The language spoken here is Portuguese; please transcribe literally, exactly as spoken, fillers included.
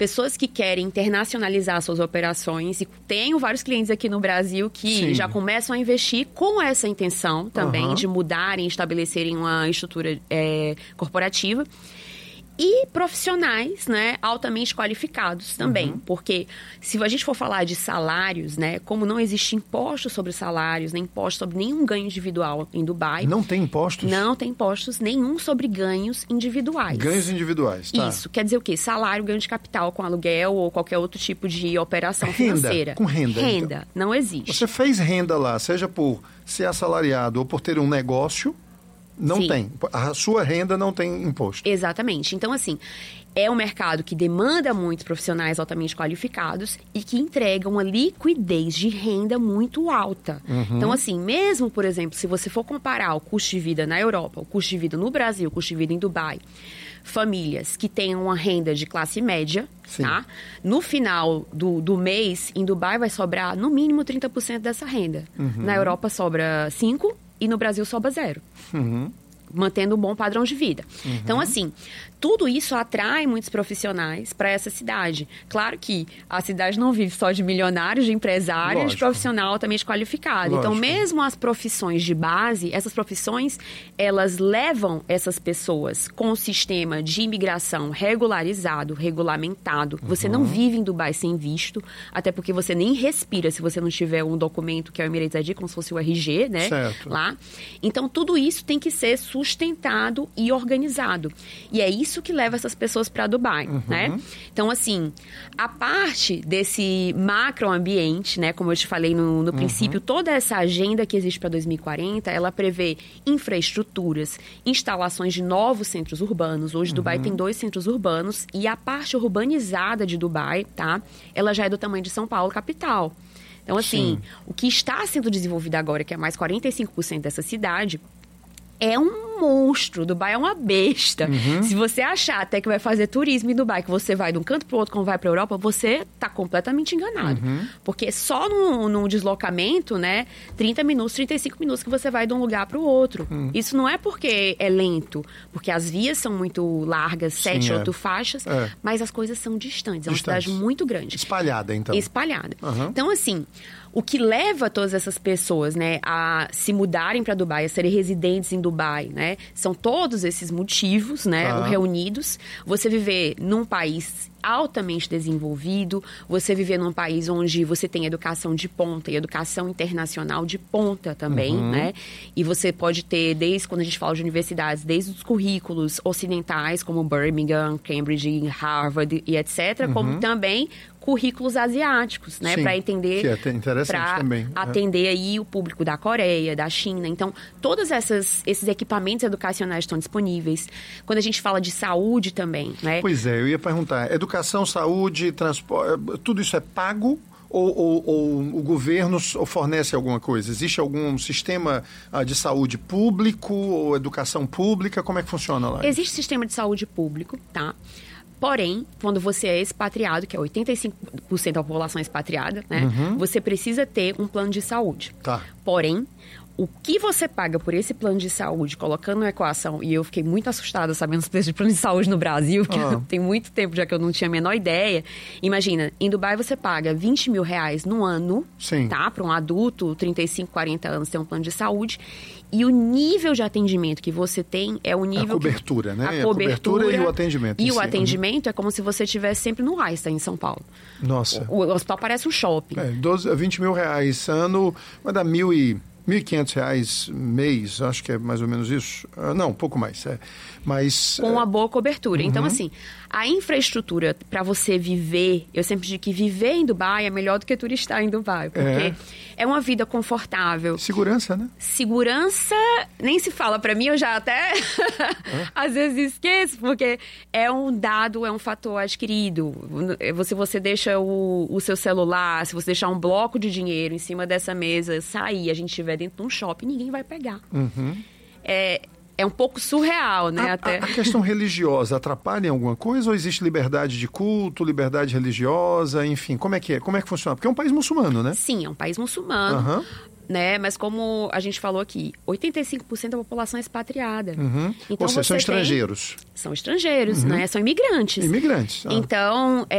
pessoas que querem internacionalizar suas operações, e tenho vários clientes aqui no Brasil que Sim. já começam a investir com essa intenção também uhum. de mudarem, estabelecerem uma estrutura é, corporativa. E profissionais, né, altamente qualificados também. Uhum. Porque se a gente for falar de salários, né, como não existe imposto sobre salários, nem imposto sobre nenhum ganho individual em Dubai. Não tem impostos? Não tem impostos nenhum sobre ganhos individuais. Ganhos individuais, tá. Isso, quer dizer o quê? Salário, ganho de capital com aluguel ou qualquer outro tipo de operação renda, financeira. Com renda. Renda, então. não existe. Você fez renda lá, seja por ser assalariado ou por ter um negócio... Não Sim. tem. A sua renda não tem imposto. Exatamente. Então, assim, é um mercado que demanda muitos profissionais altamente qualificados e que entregam uma liquidez de renda muito alta. Uhum. Então, assim, mesmo, por exemplo, se você for comparar o custo de vida na Europa, o custo de vida no Brasil, o custo de vida em Dubai, famílias que tenham uma renda de classe média, Sim. tá? No final do, do mês, em Dubai vai sobrar no mínimo trinta por cento dessa renda. Uhum. Na Europa sobra cinco por cento. E no Brasil sobra zero. Uhum. Mantendo um bom padrão de vida. Uhum. Então, assim, tudo isso atrai muitos profissionais para essa cidade. Claro que a cidade não vive só de milionários, de empresários, Lógico. de profissional altamente qualificado. Lógico. Então, mesmo as profissões de base, essas profissões, elas levam essas pessoas com o sistema de imigração regularizado, regulamentado. Uhum. Você não vive em Dubai sem visto, até porque você nem respira se você não tiver um documento que é o Emirates I D, como se fosse o R G, né? Certo. Lá. Então, tudo isso tem que ser sustentado e organizado. E é isso que leva essas pessoas para Dubai, uhum. né? Então, assim, a parte desse macroambiente, né? Como eu te falei no, no uhum. princípio, toda essa agenda que existe para dois mil e quarenta, ela prevê infraestruturas, instalações de novos centros urbanos. Hoje, uhum. Dubai tem dois centros urbanos e a parte urbanizada de Dubai, tá? Ela já é do tamanho de São Paulo, capital. Então, assim, Sim. o que está sendo desenvolvido agora, que é mais quarenta e cinco por cento dessa cidade, é um monstro. Dubai é uma besta. Uhum. Se você achar até que vai fazer turismo em Dubai, que você vai de um canto para o outro, como vai para a Europa, você está completamente enganado. Uhum. Porque só no, no deslocamento, né, trinta minutos, trinta e cinco minutos que você vai de um lugar para o outro. Uhum. Isso não é porque é lento, porque as vias são muito largas, sete, Sim, é. oito faixas, é. mas as coisas são distantes. É uma distantes. cidade muito grande. Espalhada, então. Espalhada. Uhum. Então, assim... O que leva todas essas pessoas, né, a se mudarem para Dubai, a serem residentes em Dubai, né, são todos esses motivos, né, ah. reunidos. Você viver num país altamente desenvolvido, você viver num país onde você tem educação de ponta e educação internacional de ponta também, uhum. né? E você pode ter, desde quando a gente fala de universidades, desde os currículos ocidentais, como Birmingham, Cambridge, Harvard e etcétera, uhum. como também currículos asiáticos, né? Para entender, que é interessante também. atender aí o público da Coreia, da China. Então, todos essas, esses equipamentos educacionais estão disponíveis. Quando a gente fala de saúde também, né? Pois é, eu ia perguntar, educação, saúde, transporte, tudo isso é pago? Ou, ou, ou o governo fornece alguma coisa? Existe algum sistema uh, de saúde público ou educação pública? Como é que funciona lá? Existe sistema de saúde público, tá? Porém, quando você é expatriado, que é oitenta e cinco por cento da população expatriada, né? Uhum. Você precisa ter um plano de saúde. Tá. Porém, o que você paga por esse plano de saúde, colocando na equação, e eu fiquei muito assustada sabendo os preços de plano de saúde no Brasil, que ah. tem muito tempo já que eu não tinha a menor ideia. Imagina, em Dubai você paga vinte mil reais no ano, Sim. tá? Para um adulto, trinta e cinco, quarenta anos, ter um plano de saúde. E o nível de atendimento que você tem é o nível... A cobertura, que, né? A cobertura, cobertura e o atendimento. E o si. atendimento uhum. é como se você estivesse sempre no Einstein, em São Paulo. Nossa. O, o hospital parece um shopping. É, doze, vinte mil reais ano, vai dar mil e... mil e quinhentos reais mês, acho que é mais ou menos isso. Uh, não, um pouco mais. É. Mas, com uma boa cobertura. Uhum. Então, assim, a infraestrutura para você viver, eu sempre digo que viver em Dubai é melhor do que turistar em Dubai, porque é, é uma vida confortável. Segurança, né? Segurança, nem se fala para mim, eu já até é. às vezes esqueço, porque é um dado, é um fator adquirido. Se você deixa o, o seu celular, se você deixar um bloco de dinheiro em cima dessa mesa, sair, a gente estiver dentro de um shopping, ninguém vai pegar. Uhum. É... É um pouco surreal, né? A, até. a, a questão religiosa atrapalha em alguma coisa ou existe liberdade de culto, liberdade religiosa, enfim, como é que é? Como é que funciona? Porque é um país muçulmano, né? Sim, é um país muçulmano, uhum. né? Mas como a gente falou aqui, oitenta e cinco por cento da população é expatriada. Uhum. Então, ou seja, são tem... estrangeiros. São estrangeiros, uhum. né? São imigrantes. Imigrantes. Ah. Então, é...